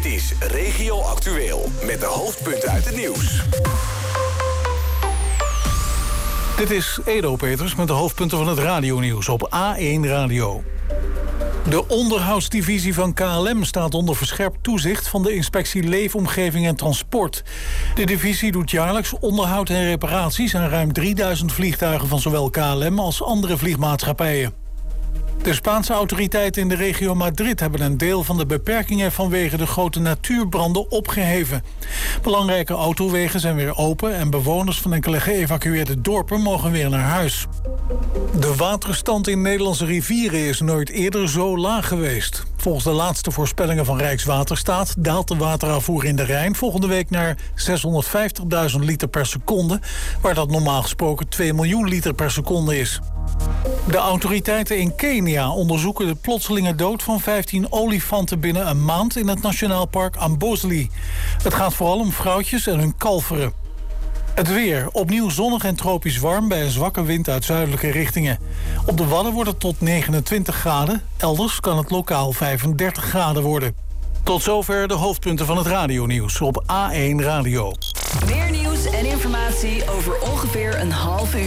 is Regio Actueel met de hoofdpunten uit het nieuws. Dit is Edo Peters met de hoofdpunten van het radionieuws op A1 Radio. De onderhoudsdivisie van KLM staat onder verscherpt toezicht van de Inspectie Leefomgeving en Transport. De divisie doet jaarlijks onderhoud en reparaties aan ruim 3000 vliegtuigen van zowel KLM als andere vliegmaatschappijen. De Spaanse autoriteiten in de regio Madrid hebben een deel van de beperkingen vanwege de grote natuurbranden opgeheven. Belangrijke autowegen zijn weer open en bewoners van enkele geëvacueerde dorpen mogen weer naar huis. De waterstand in Nederlandse rivieren is nooit eerder zo laag geweest. Volgens de laatste voorspellingen van Rijkswaterstaat daalt de waterafvoer in de Rijn volgende week naar 650.000 liter per seconde, waar dat normaal gesproken 2 miljoen liter per seconde is. De autoriteiten in Kenia onderzoeken de plotselinge dood van 15 olifanten binnen een maand in het Nationaal Park Amboseli. Het gaat vooral om vrouwtjes en hun kalveren. Het weer, opnieuw zonnig en tropisch warm bij een zwakke wind uit zuidelijke richtingen. Op de Wadden wordt het tot 29 graden, elders kan het lokaal 35 graden worden. Tot zover de hoofdpunten van het radionieuws op A1 Radio. Meer nieuws en informatie over ongeveer een half uur.